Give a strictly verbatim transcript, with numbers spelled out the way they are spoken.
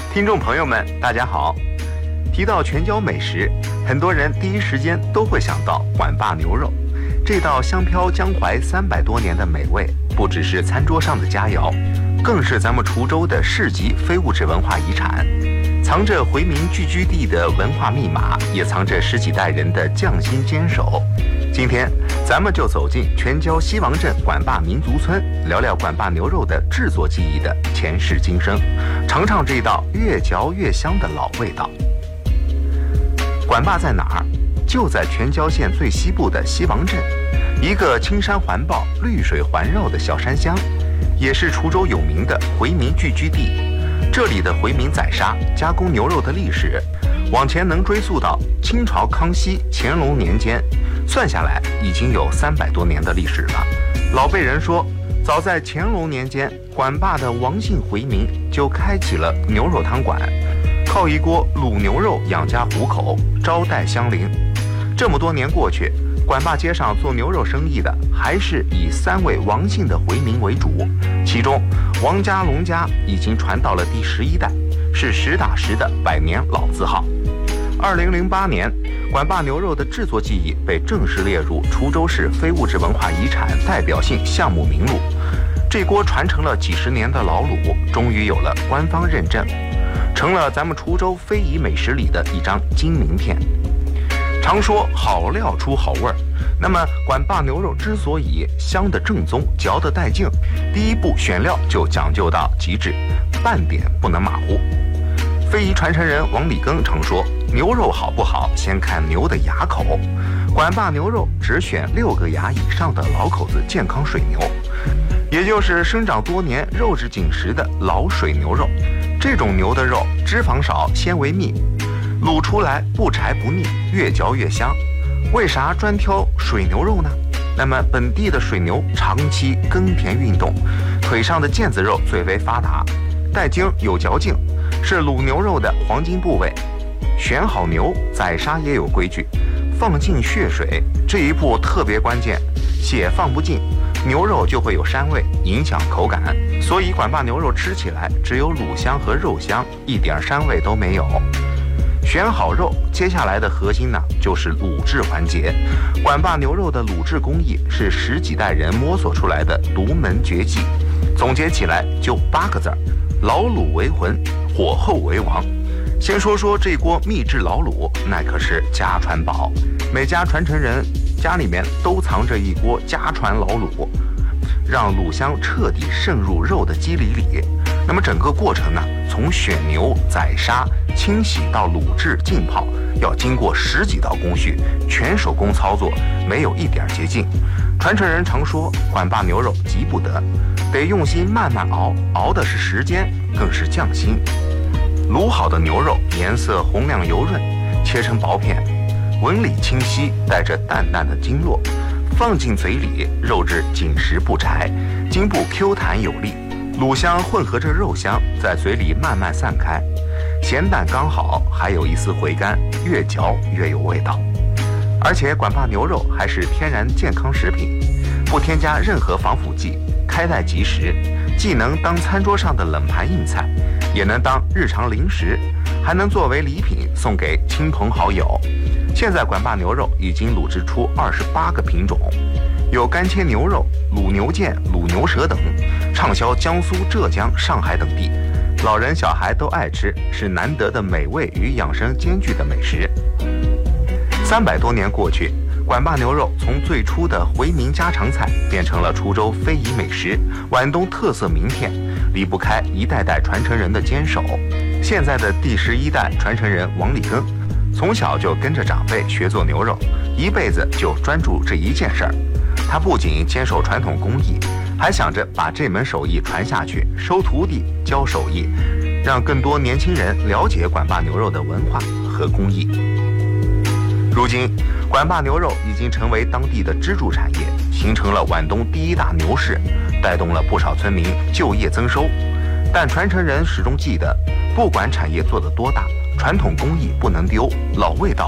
听众朋友们，大家好。提到全椒美食，很多人第一时间都会想到管坝牛肉。这道香飘江淮三百多年的美味，不只是餐桌上的佳肴，更是咱们滁州的市级非物质文化遗产。藏着回民聚居地的文化密码，也藏着十几代人的匠心坚守。今天咱们就走进全椒西王镇管坝民族村，聊聊管坝牛肉的制作技艺的前世今生，尝尝这道越嚼越香的老味道。管坝在哪儿？就在全椒县最西部的西王镇，一个青山环抱、绿水环绕的小山乡，也是滁州有名的回民聚居地。这里的回民宰杀、加工牛肉的历史，往前能追溯到清朝康熙、乾隆年间，算下来已经有三百多年的历史了。老辈人说，早在乾隆年间，管坝的王姓回民就开启了牛肉汤馆，靠一锅卤牛肉养家糊口，招待乡邻。这么多年过去，管坝街上做牛肉生意的还是以三位王姓的回民为主，其中王家、龙家已经传到了第十一代，是实打实的百年老字号。二零零八年，管坝牛肉的制作技艺被正式列入滁州市非物质文化遗产代表性项目名录。这锅传承了几十年的老卤，终于有了官方认证，成了咱们滁州非遗美食里的一张金名片。常说好料出好味儿，那么管坝牛肉之所以香的正宗、嚼得带劲，第一步选料就讲究到极致，半点不能马虎。非遗传承人王礼庚常说，牛肉好不好，先看牛的牙口。管坝牛肉只选六个牙以上的老口子健康水牛，也就是生长多年、肉质紧实的老水牛肉。这种牛的肉脂肪少、纤维密，卤出来不柴不腻，越嚼越香。为啥专挑水牛肉呢？那么本地的水牛长期耕田运动，腿上的腱子肉最为发达，带筋有嚼劲，是卤牛肉的黄金部位。选好牛，宰杀也有规矩，放进血水这一步特别关键，血放不进，牛肉就会有膻味，影响口感。所以管坝牛肉吃起来只有卤香和肉香，一点膻味都没有。选好肉，接下来的核心呢就是卤制环节。管坝牛肉的卤制工艺是十几代人摸索出来的独门绝技，总结起来就八个字儿：老卤为魂，火候为王。先说说这锅秘制老卤，那可是家传宝，每家传承人家里面都藏着一锅家传老卤，让卤香彻底渗入肉的肌理里。那么整个过程呢，从选牛、宰杀、清洗到卤制、浸泡，要经过十几道工序，全手工操作，没有一点捷径。传承人常说，管坝牛肉急不得，得用心慢慢熬，熬的是时间，更是匠心。卤好的牛肉颜色红亮油润，切成薄片，纹理清晰，带着淡淡的经络，放进嘴里，肉质紧实不柴，筋部 Q 弹有力，卤香混合着肉香在嘴里慢慢散开，咸淡刚好，还有一丝回甘，越嚼越有味道。而且管坝牛肉还是天然健康食品，不添加任何防腐剂，开袋即食，既能当餐桌上的冷盘硬菜，也能当日常零食，还能作为礼品送给亲朋好友。现在管坝牛肉已经卤制出二十八个品种，有干切牛肉、卤牛腱、卤牛舌等，畅销江苏、浙江、上海等地，老人小孩都爱吃，是难得的美味与养生兼具的美食。三百多年过去，管坝牛肉从最初的回民家常菜变成了滁州非遗美食、皖东特色名片，离不开一代代传承人的坚守。现在的第十一代传承人王礼庚，从小就跟着长辈学做牛肉，一辈子就专注这一件事儿。他不仅坚守传统工艺，还想着把这门手艺传下去，收徒弟、教手艺，让更多年轻人了解管坝牛肉的文化和工艺。如今，管坝牛肉已经成为当地的支柱产业，形成了皖东第一大牛市，带动了不少村民就业增收。但传承人始终记得，不管产业做得多大，传统工艺不能丢，老味道